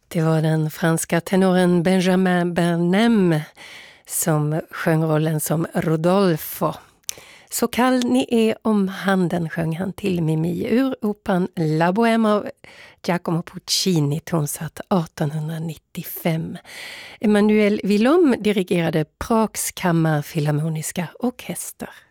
Det var den franska tenoren Benjamin Bernheim som sjöng rollen som Rodolfo. Så kall ni är om handen sjöng han till Mimi ur operan La Bohème av Giacomo Puccini, tonsatt 1895. Emmanuel Villaume dirigerade Prags kammarfilharmoniska orkester.